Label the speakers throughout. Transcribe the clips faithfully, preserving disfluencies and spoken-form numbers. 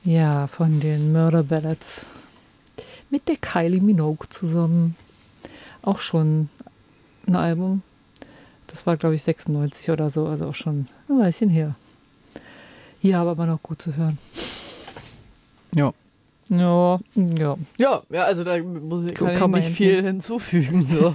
Speaker 1: Ja, von den Murder Ballads. Mit der Kylie Minogue zusammen. Auch schon ein Album. Das war, glaube ich, sechsundneunzig oder so, also auch schon ein Weilchen her. Hier aber immer noch gut zu hören.
Speaker 2: Ja.
Speaker 1: Ja, ja.
Speaker 2: Ja, ja, also da muss ich, kann,
Speaker 1: Kann
Speaker 2: ich nicht viel hinzufügen. So.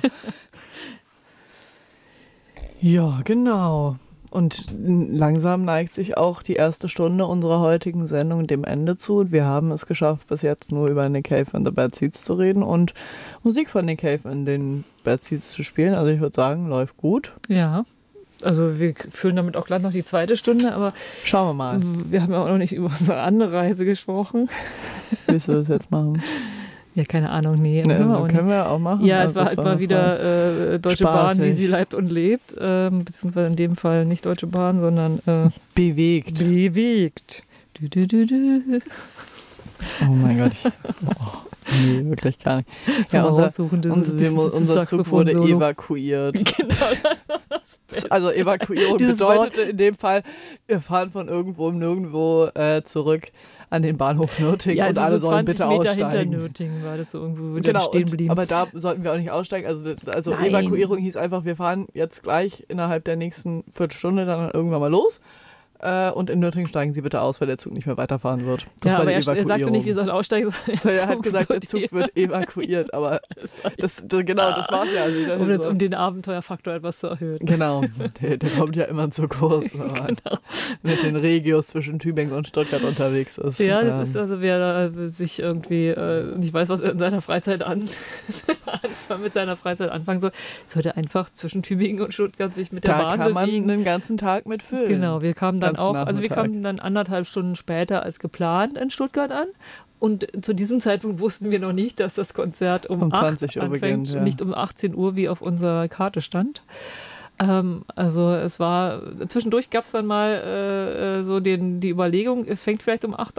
Speaker 2: Ja, genau. Und langsam neigt sich auch die erste Stunde unserer heutigen Sendung dem Ende zu. Wir haben es geschafft, bis jetzt nur über Nick Cave and the Bad Seeds zu reden und Musik von Nick Cave in den Bad Seeds zu spielen. Also ich würde sagen, läuft gut.
Speaker 1: Ja, also wir füllen damit auch gleich noch die zweite Stunde, aber
Speaker 2: schauen wir mal.
Speaker 1: Wir haben ja auch noch nicht über unsere andere Reise gesprochen.
Speaker 2: Willst du das jetzt machen?
Speaker 1: Ja, keine Ahnung, nee.
Speaker 2: Ne,
Speaker 1: können wir auch
Speaker 2: können
Speaker 1: nicht.
Speaker 2: wir auch machen.
Speaker 1: Ja,
Speaker 2: also
Speaker 1: es war halt mal wieder äh, Deutsche
Speaker 2: spaßig.
Speaker 1: Bahn, wie sie leibt und lebt. Ähm, beziehungsweise in dem Fall nicht Deutsche Bahn, sondern äh,
Speaker 2: bewegt.
Speaker 1: Bewegt. Du, du, du, du.
Speaker 2: Oh mein Gott. Ich, oh, nee, wirklich gar nicht.
Speaker 1: Ja, unser, unser,
Speaker 2: unser, unser Zug wurde
Speaker 1: Solo.
Speaker 2: evakuiert.
Speaker 1: Genau.
Speaker 2: Also Evakuierung
Speaker 1: Dieses
Speaker 2: bedeutete
Speaker 1: Wort.
Speaker 2: in dem Fall, wir fahren von irgendwo nirgendwo äh, zurück an den Bahnhof Nürtingen
Speaker 1: ja, also
Speaker 2: und alle
Speaker 1: so
Speaker 2: sollen bitte
Speaker 1: Meter
Speaker 2: aussteigen.
Speaker 1: Hinter Nürtingen war das so irgendwo, wo wir
Speaker 2: genau,
Speaker 1: dann stehen blieben.
Speaker 2: Und, aber da sollten wir auch nicht aussteigen. Also, also
Speaker 1: Nein.
Speaker 2: Evakuierung hieß einfach, wir fahren jetzt gleich innerhalb der nächsten Viertelstunde dann irgendwann mal los. Äh, und in Nürtingen steigen Sie bitte aus, weil der Zug nicht mehr weiterfahren wird. Das
Speaker 1: ja,
Speaker 2: war
Speaker 1: aber
Speaker 2: die
Speaker 1: er,
Speaker 2: Evakuierung.
Speaker 1: er sagte nicht, wir sollen aussteigen.
Speaker 2: Sondern er hat gesagt, der Zug wird evakuiert. Aber das, das, genau, das war's ja. Also,
Speaker 1: um, jetzt, um den Abenteuerfaktor etwas zu erhöhen.
Speaker 2: Genau, der, der kommt ja immer zu kurz, wenn man genau. mit den Regios zwischen Tübingen und Stuttgart unterwegs ist.
Speaker 1: Ja, das
Speaker 2: ähm.
Speaker 1: ist also, wer da sich irgendwie äh, nicht weiß, was er in seiner Freizeit an mit seiner Freizeit anfangen soll, sollte einfach zwischen Tübingen und Stuttgart sich mit der
Speaker 2: da
Speaker 1: Bahn
Speaker 2: kann man
Speaker 1: bewegen.
Speaker 2: den ganzen Tag mitfüllen.
Speaker 1: Genau, wir kamen dann
Speaker 2: Ganzen
Speaker 1: auch, also wir
Speaker 2: Nachmittag.
Speaker 1: kamen dann anderthalb Stunden später als geplant in Stuttgart an. Und zu diesem Zeitpunkt wussten wir noch nicht, dass das Konzert um,
Speaker 2: um
Speaker 1: acht
Speaker 2: zwanzig Uhr
Speaker 1: anfängt
Speaker 2: beginnt, ja.
Speaker 1: und nicht um achtzehn Uhr, wie auf unserer Karte stand. Ähm, also es war, zwischendurch gab es dann mal äh, so den, die Überlegung, es fängt vielleicht um acht